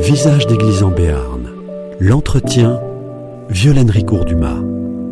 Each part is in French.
Visage d'église en Béarn. L'entretien, Violaine Ricourt-Dumas.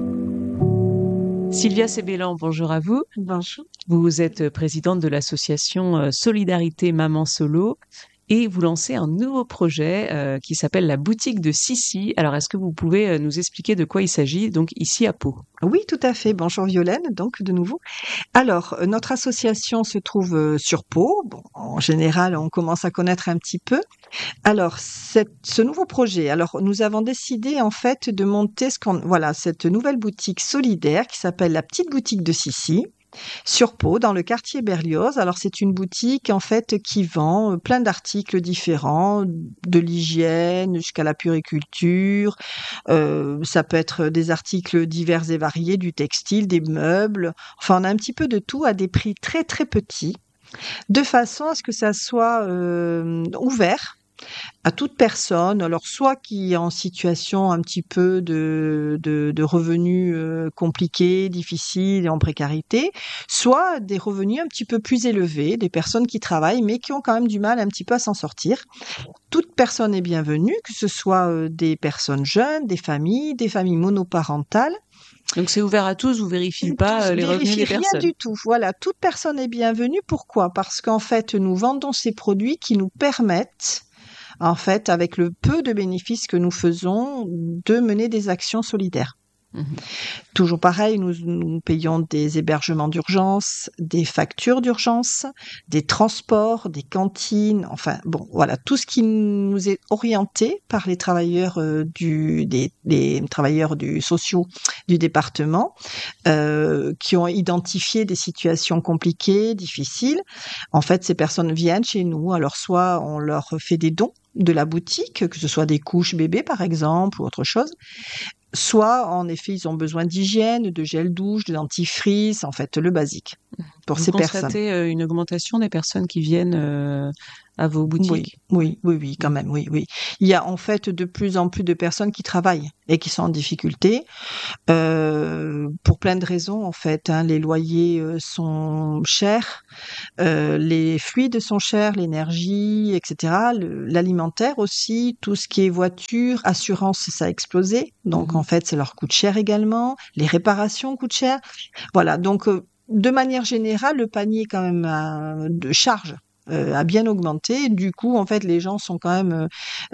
Sylvia Sebélan, bonjour à vous. Bonjour. Vous êtes présidente de l'association Solidarité Maman Solo et vous lancez un nouveau projet qui s'appelle la boutique de Sissi. Alors, est-ce que vous pouvez nous expliquer de quoi il s'agit, donc ici à Pau? Oui, tout à fait. Bonjour Violaine, donc de nouveau. Alors, notre association se trouve sur Pau. Bon, en général, on commence à connaître un petit peu. Alors, ce nouveau projet, alors nous avons décidé en fait de monter cette nouvelle boutique solidaire qui s'appelle la petite boutique de Sissi. Sur Pau, dans le quartier Berlioz. Alors, c'est une boutique, en fait, qui vend plein d'articles différents, de l'hygiène jusqu'à la puriculture. Ça peut être des articles divers et variés, du textile, des meubles. Enfin, on a un petit peu de tout à des prix très, très petits, de façon à ce que ça soit ouvert à toute personne, alors soit qui est en situation un petit peu de revenus compliqués, difficiles et en précarité, soit des revenus un petit peu plus élevés, des personnes qui travaillent mais qui ont quand même du mal un petit peu à s'en sortir. Toute personne est bienvenue, que ce soit des personnes jeunes, des familles monoparentales. Donc c'est ouvert à tous, vous vérifiez pas les revenus des personnes. Rien du tout. Voilà, toute personne est bienvenue. Pourquoi ? Parce qu'en fait, nous vendons ces produits qui nous permettent, en fait, avec le peu de bénéfices que nous faisons, de mener des actions solidaires. Toujours pareil, nous payons des hébergements d'urgence, des factures d'urgence, des transports, des cantines, enfin bon, voilà, tout ce qui nous est orienté par les travailleurs des travailleurs sociaux du département, qui ont identifié des situations compliquées, difficiles. En fait, ces personnes viennent chez nous, alors soit on leur fait des dons de la boutique, que ce soit des couches bébés par exemple ou autre chose, soit en effet ils ont besoin d'hygiène, de gel douche, de dentifrice, en fait le basique pour ces personnes. Vous constatez une augmentation des personnes qui viennent à vos boutiques? Oui, quand même, oui. Il y a en fait de plus en plus de personnes qui travaillent et qui sont en difficulté pour plein de raisons en fait. Les loyers sont chers, les fluides sont chers, l'énergie, etc. L'alimentaire aussi, tout ce qui est voiture, assurance, ça a explosé. Donc en fait, ça leur coûte cher également. Les réparations coûtent cher. Voilà, donc de manière générale, le panier quand même de charge a bien augmenté. Du coup, en fait, les gens sont quand même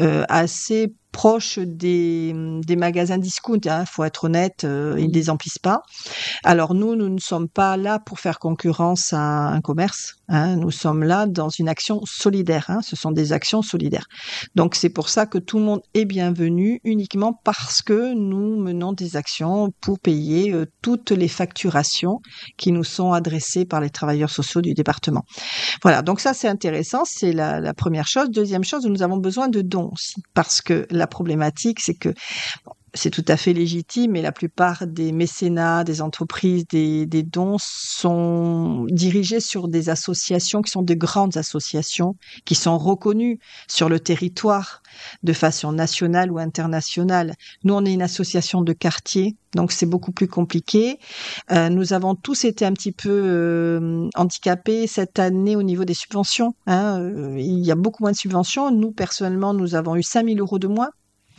assez proches des magasins discount. Faut être honnête, ils ne les emplissent pas. Alors nous ne sommes pas là pour faire concurrence à un commerce. Nous sommes là dans une action solidaire. Ce sont des actions solidaires. Donc c'est pour ça que tout le monde est bienvenu, uniquement parce que nous menons des actions pour payer toutes les facturations qui nous sont adressées par les travailleurs sociaux du département. Voilà, donc ça c'est intéressant, c'est la première chose. Deuxième chose, nous avons besoin de dons aussi, parce que la problématique, c'est que c'est tout à fait légitime, mais la plupart des mécénats, des entreprises, des dons sont dirigés sur des associations qui sont de grandes associations, qui sont reconnues sur le territoire de façon nationale ou internationale. Nous, on est une association de quartier, donc c'est beaucoup plus compliqué. Nous avons tous été un petit peu handicapés cette année au niveau des subventions. Il y a beaucoup moins de subventions. Nous, personnellement, nous avons eu 5 000 € de moins.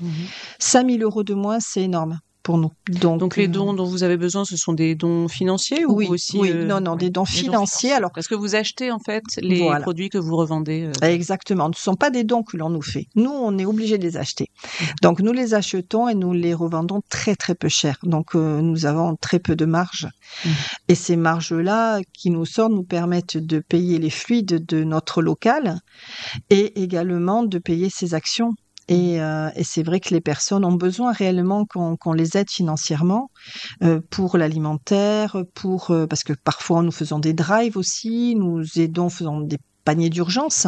5 000 € de moins, c'est énorme pour nous. Donc les dons dont vous avez besoin, ce sont des dons financiers ou aussi des dons financiers. Alors parce que vous achetez en fait les produits que vous revendez. Exactement. Ce ne sont pas des dons que l'on nous fait. Nous, on est obligé de les acheter. Donc nous les achetons et nous les revendons très très peu cher. Donc nous avons très peu de marge. Et ces marges-là qui nous sortent nous permettent de payer les fluides de notre local et également de payer ces actions. Et c'est vrai que les personnes ont besoin réellement qu'on les aide financièrement pour l'alimentaire, parce que parfois nous faisons des drives aussi, nous aidons, faisons des paniers d'urgence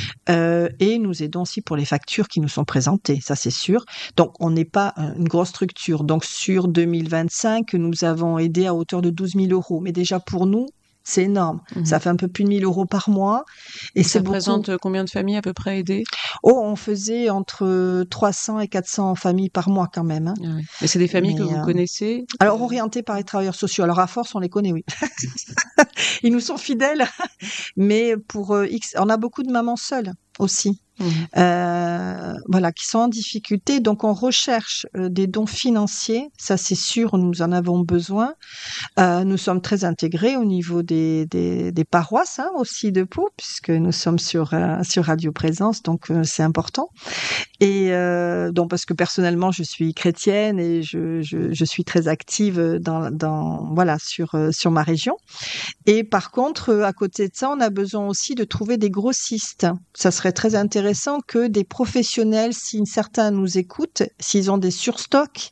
et nous aidons aussi pour les factures qui nous sont présentées, ça c'est sûr. Donc on n'est pas une grosse structure. Donc sur 2025, nous avons aidé à hauteur de 12 000 €. Mais déjà pour nous, c'est énorme. Ça fait un peu plus de 1 000 € par mois. Et ça représente combien de familles à peu près aidées ? On faisait entre 300 et 400 familles par mois quand même. Mais c'est des familles que vous connaissez ? Alors orientées par les travailleurs sociaux. Alors à force, on les connaît, oui. Ils nous sont fidèles. Mais pour on a beaucoup de mamans seules aussi. voilà, qui sont en difficulté. Donc, on recherche des dons financiers. Ça, c'est sûr, nous en avons besoin. Nous sommes très intégrés au niveau des paroisses, hein, aussi de Pau, puisque nous sommes sur Radio Présence, donc c'est important. Et donc, parce que personnellement, je suis chrétienne et je suis très active voilà, sur ma région. Et par contre, à côté de ça, on a besoin aussi de trouver des grossistes. Ça serait très intéressant que des professionnels, si certains nous écoutent, s'ils ont des surstocks,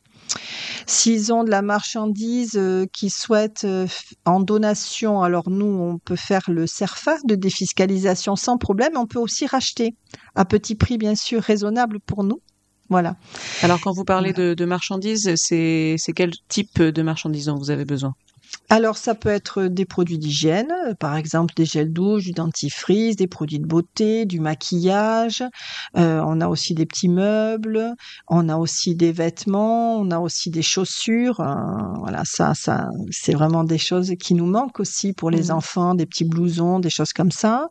s'ils ont de la marchandise qu'ils souhaitent en donation, alors nous, on peut faire le CERFA de défiscalisation sans problème. On peut aussi racheter à petit prix, bien sûr, raisonnable pour nous. Voilà. Alors, quand vous parlez de marchandises, c'est quel type de marchandises dont vous avez besoin? Alors, ça peut être des produits d'hygiène, par exemple des gels douche, du dentifrice, des produits de beauté, du maquillage. On a aussi des petits meubles, on a aussi des vêtements, on a aussi des chaussures. Voilà, ça, c'est vraiment des choses qui nous manquent aussi pour les enfants, des petits blousons, des choses comme ça.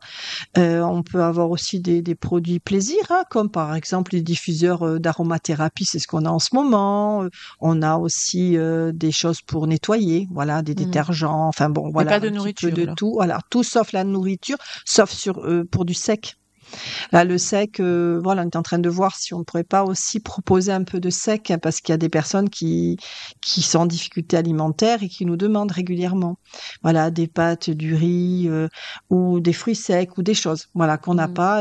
On peut avoir aussi des produits plaisir, hein, comme par exemple les diffuseurs d'aromathérapie, c'est ce qu'on a en ce moment. On a aussi des choses pour nettoyer, voilà, des détergents, enfin bon, voilà, pas de un nourriture, petit peu de alors. tout, voilà, tout sauf la nourriture, sauf pour du sec. Là, le sec, voilà, on est en train de voir si on ne pourrait pas aussi proposer un peu de sec, hein, parce qu'il y a des personnes qui sont en difficulté alimentaire et qui nous demandent régulièrement, voilà, des pâtes, du riz, ou des fruits secs ou des choses, voilà, qu'on n'a pas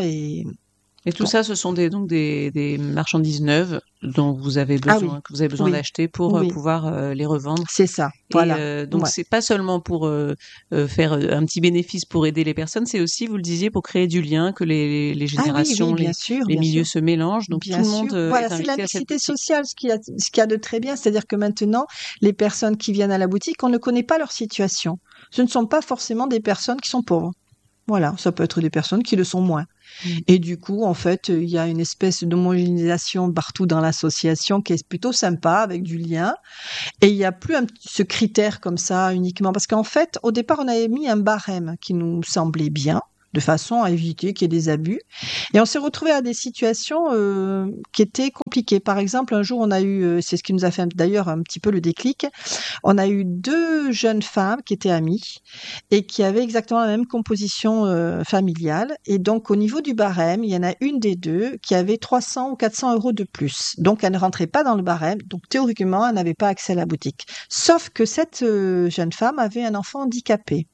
Et tout ça, ce sont donc des marchandises neuves dont vous avez besoin, que vous avez besoin d'acheter pour pouvoir les revendre. C'est ça, voilà. Et donc, c'est pas seulement pour faire un petit bénéfice pour aider les personnes, c'est aussi, vous le disiez, pour créer du lien, que les générations, les milieux se mélangent. Donc, bien tout le monde voilà, est c'est de la invité à cette mixité boutique. sociale, ce qu'il y a de très bien. C'est-à-dire que maintenant, les personnes qui viennent à la boutique, on ne connaît pas leur situation. Ce ne sont pas forcément des personnes qui sont pauvres. Voilà, ça peut être des personnes qui le sont moins. Et du coup, en fait, il y a une espèce d'homogénéisation partout dans l'association qui est plutôt sympa, avec du lien. Et il n'y a plus ce critère comme ça uniquement. Parce qu'en fait, au départ, on avait mis un barème qui nous semblait bien, de façon à éviter qu'il y ait des abus. Et on s'est retrouvé à des situations qui étaient compliquées. Par exemple, un jour, on a eu, c'est ce qui nous a fait d'ailleurs un petit peu le déclic, on a eu 2 jeunes femmes qui étaient amies et qui avaient exactement la même composition familiale. Et donc, au niveau du barème, il y en a une des deux qui avait 300 ou 400 € de plus. Donc, elle ne rentrait pas dans le barème. Donc, théoriquement, elle n'avait pas accès à la boutique. Sauf que cette jeune femme avait un enfant handicapé.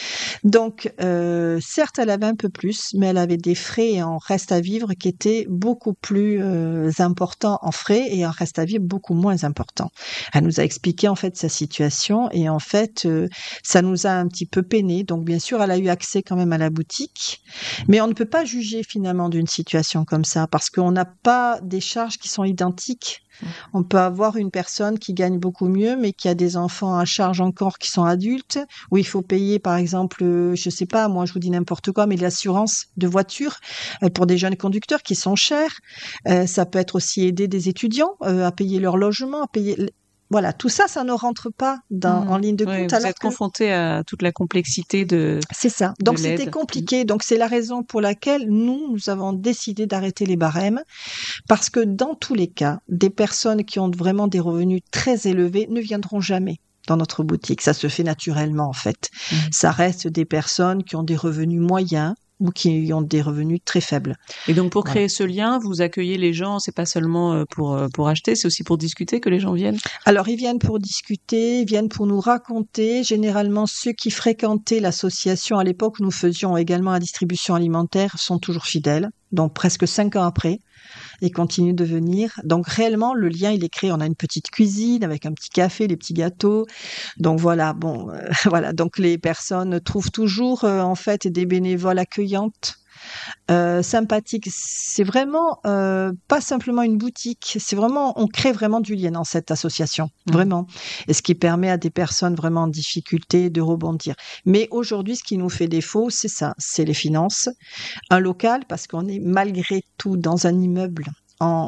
Donc, certes, elle avait un peu plus, mais elle avait des frais en reste à vivre qui étaient beaucoup plus importants en frais et en reste à vivre beaucoup moins importants. Elle nous a expliqué en fait sa situation et en fait, ça nous a un petit peu peiné. Donc, bien sûr, elle a eu accès quand même à la boutique, mais on ne peut pas juger finalement d'une situation comme ça parce qu'on n'a pas des charges qui sont identiques. On peut avoir une personne qui gagne beaucoup mieux, mais qui a des enfants à charge encore qui sont adultes, où il faut payer, par exemple, je sais pas, moi je vous dis n'importe quoi, mais l'assurance de voiture pour des jeunes conducteurs qui sont chers. Ça peut être aussi aider des étudiants à payer leur logement, à payer. Voilà, tout ça, ça ne rentre pas en ligne de compte. Vous êtes confronté à toute la complexité de. C'est ça. Donc l'aide. c'était compliqué. Donc c'est la raison pour laquelle nous avons décidé d'arrêter les barèmes, parce que dans tous les cas, des personnes qui ont vraiment des revenus très élevés ne viendront jamais dans notre boutique. Ça se fait naturellement en fait. Ça reste des personnes qui ont des revenus moyens ou qui ont des revenus très faibles. Et donc, pour créer ce lien, vous accueillez les gens, c'est pas seulement pour acheter, c'est aussi pour discuter que les gens viennent? Alors, ils viennent pour discuter, ils viennent pour nous raconter. Généralement, ceux qui fréquentaient l'association à l'époque où nous faisions également la distribution alimentaire sont toujours fidèles. Donc, presque 5 ans après, ils continuent de venir. Donc, réellement, le lien, il est créé. On a une petite cuisine avec un petit café, des petits gâteaux. Donc, voilà, bon, voilà. Donc, les personnes trouvent toujours, en fait, des bénévoles accueillantes, sympathiques. C'est vraiment pas simplement une boutique. C'est vraiment, on crée vraiment du lien dans cette association, vraiment. Et ce qui permet à des personnes vraiment en difficulté de rebondir. Mais aujourd'hui, ce qui nous fait défaut, c'est ça, c'est les finances, un local, parce qu'on est malgré tout dans un immeuble en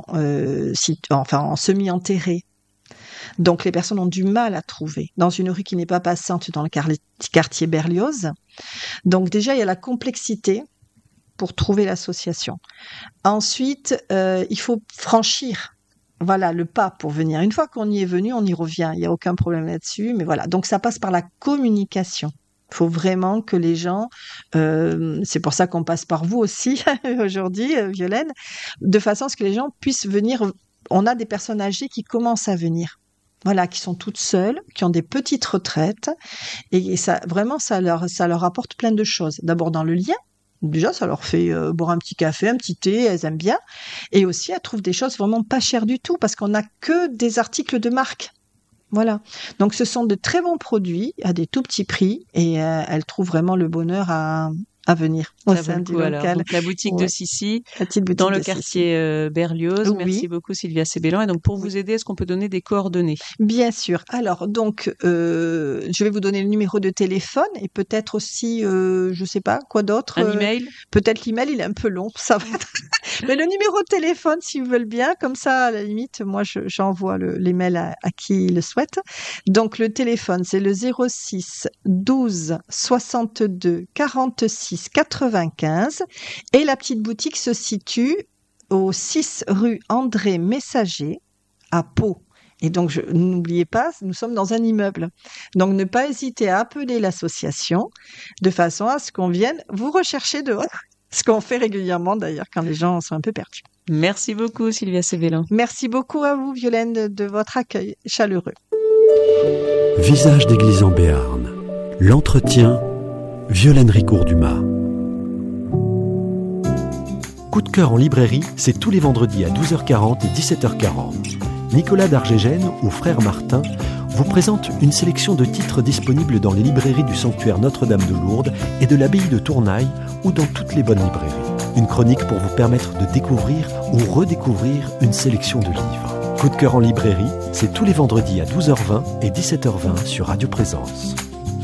semi-enterré. Donc, les personnes ont du mal à trouver dans une rue qui n'est pas passante dans le quartier Berlioz. Donc, déjà, il y a la complexité pour trouver l'association. Ensuite, il faut franchir le pas pour venir. Une fois qu'on y est venu, on y revient. Il n'y a aucun problème là-dessus. Mais voilà, donc ça passe par la communication. Il faut vraiment que les gens, c'est pour ça qu'on passe par vous aussi aujourd'hui, Violaine, de façon à ce que les gens puissent venir. On a des personnes âgées qui commencent à venir. Voilà, qui sont toutes seules, qui ont des petites retraites, et ça, vraiment, ça leur apporte plein de choses. D'abord dans le lien, déjà, ça leur fait boire un petit café, un petit thé, elles aiment bien, et aussi elles trouvent des choses vraiment pas chères du tout, parce qu'on n'a que des articles de marque. Voilà. Donc ce sont de très bons produits à des tout petits prix, et elles trouvent vraiment le bonheur à venir au sein du local. Donc la boutique de Sissi, dans le quartier Berlioz. Oui. Merci beaucoup Sylvia Sebellan. Et donc pour vous aider, est-ce qu'on peut donner des coordonnées ? Bien sûr. Alors donc je vais vous donner le numéro de téléphone et peut-être aussi je sais pas quoi d'autre. Un email. Peut-être l'email, il est un peu long, ça va être. Mais le numéro de téléphone, s'ils veulent bien, comme ça à la limite, moi j'envoie l'email à qui le souhaite. Donc le téléphone, c'est le 06 12 62 46 95 et la petite boutique se situe au 6 rue André Messager à Pau. Et donc, n'oubliez pas, nous sommes dans un immeuble. Donc, ne pas hésiter à appeler l'association de façon à ce qu'on vienne vous rechercher dehors. Ce qu'on fait régulièrement d'ailleurs quand les gens sont un peu perdus. Merci beaucoup Sylvia Sebellan. Merci beaucoup à vous Violaine de votre accueil chaleureux. Visage d'église en Béarn. L'entretien, Violaine Ricourt-Dumas. Coup de cœur en librairie, c'est tous les vendredis à 12h40 et 17h40. Nicolas d'Argégène ou Frère Martin vous présente une sélection de titres disponibles dans les librairies du sanctuaire Notre-Dame de Lourdes et de l'abbaye de Tournaille ou dans toutes les bonnes librairies. Une chronique pour vous permettre de découvrir ou redécouvrir une sélection de livres. Coup de cœur en librairie, c'est tous les vendredis à 12h20 et 17h20 sur Radio Présence.